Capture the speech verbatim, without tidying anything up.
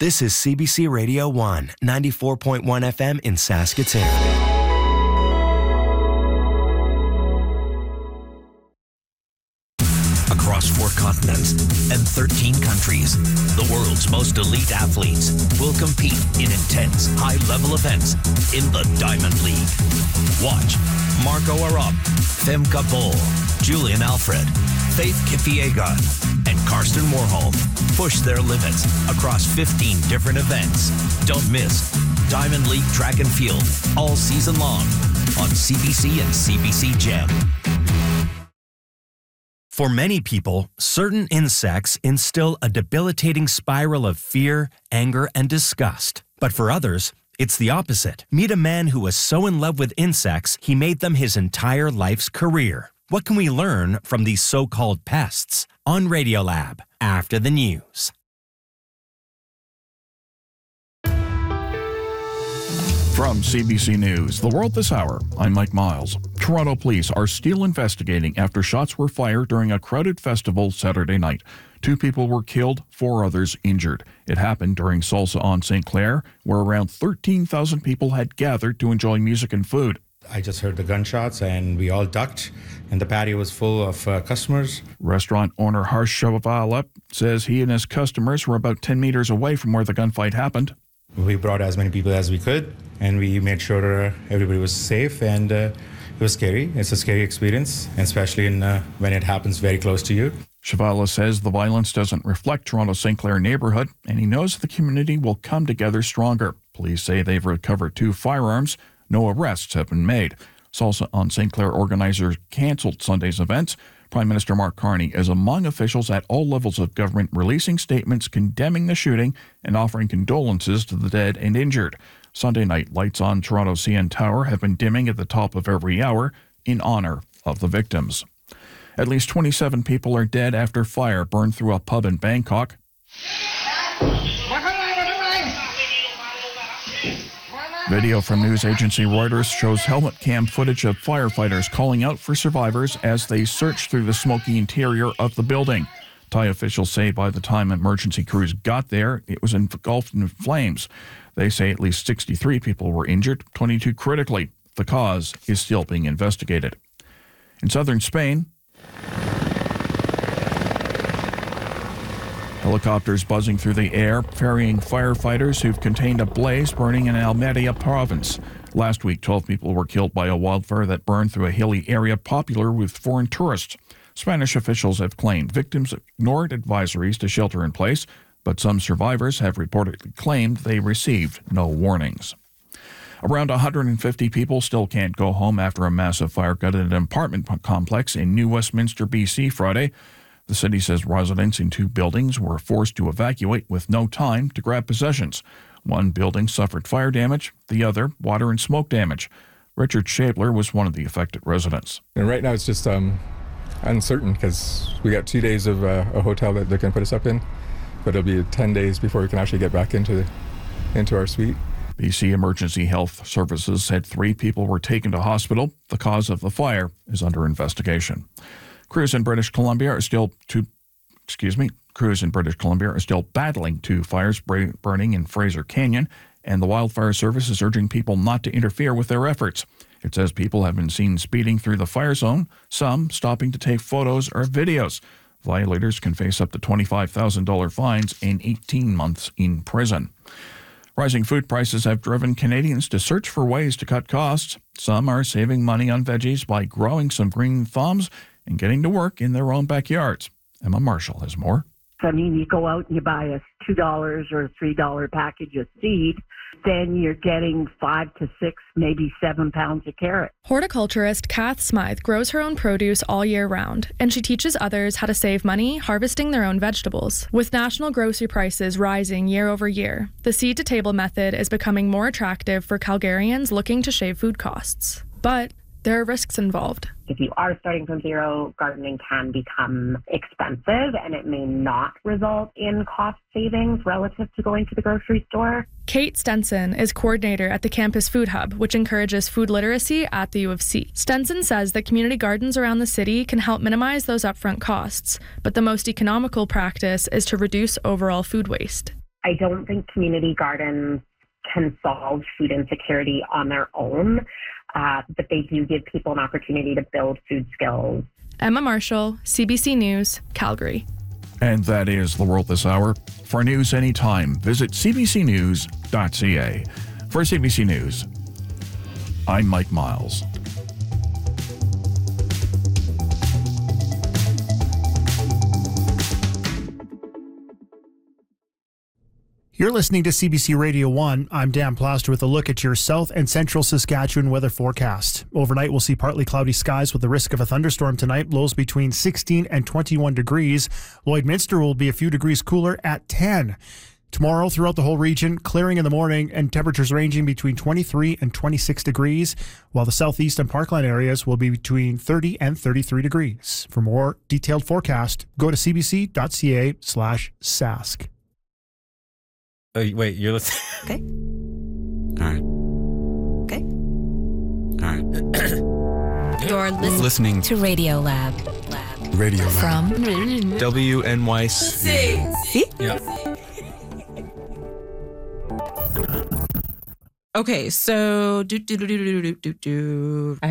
This is C B C Radio one, ninety-four point one F M in Saskatoon. Across four continents and thirteen countries, the world's most elite athletes will compete in intense, high-level events in the Diamond League. Watch Marco Arop, Femke Bol, Julian Alfred, Faith Kipyegon, and Karsten Warholm push their limits across fifteen different events. Don't miss Diamond League Track and Field all season long on C B C and C B C Gem. For many people, certain insects instill a debilitating spiral of fear, anger, and disgust. But for others, it's the opposite. Meet a man who was so in love with insects, he made them his entire life's career. What can we learn from these so-called pests? On Radiolab, after the news. From C B C News, The World This Hour, I'm Mike Miles. Toronto police are still investigating after shots were fired during a crowded festival Saturday night. Two people were killed, four others injured. It happened during Salsa on Saint Clair, where around thirteen thousand people had gathered to enjoy music and food. I just heard the gunshots and we all ducked, and the patio was full of uh, customers. Restaurant owner Harsh Shavala says he and his customers were about ten meters away from where the gunfight happened. We brought as many people as we could, and we made sure uh, everybody was safe, and uh, it was scary. It's a scary experience, especially in, uh, when it happens very close to you. Shavala says the violence doesn't reflect Toronto's Saint Clair neighborhood, and he knows the community will come together stronger. Police say they've recovered two firearms. No arrests have been made. Salsa on Saint Clair organizers canceled Sunday's events. Prime Minister Mark Carney is among officials at all levels of government releasing statements condemning the shooting and offering condolences to the dead and injured. Sunday night, lights on Toronto's C N Tower have been dimming at the top of every hour in honor of the victims. At least twenty-seven people are dead after fire burned through a pub in Bangkok. Video from news agency Reuters shows helmet cam footage of firefighters calling out for survivors as they search through the smoky interior of the building. Thai officials say by the time emergency crews got there, it was engulfed in flames. They say at least sixty-three people were injured, twenty-two critically. The cause is still being investigated. In southern Spain, helicopters buzzing through the air, ferrying firefighters who've contained a blaze burning in Almeria province. Last week, twelve people were killed by a wildfire that burned through a hilly area popular with foreign tourists. Spanish officials have claimed victims ignored advisories to shelter in place, but some survivors have reportedly claimed they received no warnings. Around one hundred fifty people still can't go home after a massive fire gutted an apartment complex in New Westminster, B C Friday. The city says residents in two buildings were forced to evacuate with no time to grab possessions. One building suffered fire damage, the other water and smoke damage. Richard Shabler was one of the affected residents. And right now it's just um, uncertain because we got two days of uh, a hotel that they can put us up in, but it'll be ten days before we can actually get back into, into our suite. B C Emergency Health Services said three people were taken to hospital. The cause of the fire is under investigation. Crews in British Columbia are still two, excuse me, crews in British Columbia are still battling two fires burning in Fraser Canyon, and the Wildfire Service is urging people not to interfere with their efforts. It says people have been seen speeding through the fire zone, some stopping to take photos or videos. Violators can face up to twenty-five thousand dollars fines and eighteen months in prison. Rising food prices have driven Canadians to search for ways to cut costs. Some are saving money on veggies by growing some green thumbs and getting to work in their own backyards. Emma Marshall has more. I mean, you go out and you buy a two dollars or a three dollars package of seed, then you're getting five to six, maybe seven pounds of carrot. Horticulturist Kath Smythe grows her own produce all year round, and she teaches others how to save money harvesting their own vegetables. With national grocery prices rising year over year, the seed-to-table method is becoming more attractive for Calgarians looking to shave food costs. But there are risks involved. If you are starting from zero, gardening can become expensive and it may not result in cost savings relative to going to the grocery store. Kate Stenson is coordinator at the Campus Food Hub, which encourages food literacy at the U of C. Stenson says that community gardens around the city can help minimize those upfront costs, but the most economical practice is to reduce overall food waste. I don't think community gardens can solve food insecurity on their own, uh, but they do give people an opportunity to build food skills. Emma Marshall, C B C News, Calgary. And that is the world this hour. For news anytime, visit c b c news dot c a. For C B C News, I'm Mike Miles. You're listening to C B C Radio one. I'm Dan Plaster with a look at your south and central Saskatchewan weather forecast. Overnight, we'll see partly cloudy skies with the risk of a thunderstorm tonight. Lows between sixteen and twenty-one degrees. Lloydminster will be a few degrees cooler at ten. Tomorrow, throughout the whole region, clearing in the morning and temperatures ranging between twenty-three and twenty-six degrees, while the southeast and Parkland areas will be between thirty and thirty-three degrees. For more detailed forecast, go to c b c dot c a slash sask. Oh, wait, you're listening. Okay. All right. Okay. All right. You're listening, Listening to Radio Lab. Lab. Radio Lab. From W N Y C. See? Yeah. Okay, so do do do do do do do do. I